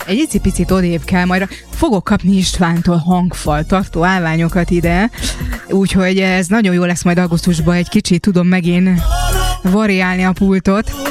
egy icipicit odébb kell, majd fogok kapni Istvántól hangfal tartó állványokat ide, úgyhogy ez nagyon jó lesz majd augusztusban, egy kicsit tudom megint variálni a pultot.